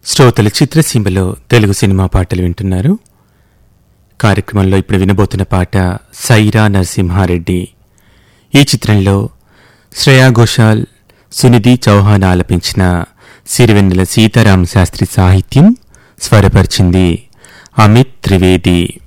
శ్రోతలు చిత్రసీమలో తెలుగు సినిమా పాటలు వింటున్నారు. కార్యక్రమంలో ఇప్పుడు వినబోతున్న పాట సైరా నరసింహారెడ్డి. ఈ చిత్రంలో శ్రేయా ఘోషాల్, సునిధి చౌహాన్ ఆలపించిన సిరివెన్నెల సీతారామ శాస్త్రి సాహిత్యం, స్వరపరిచింది అమిత్ త్రివేది.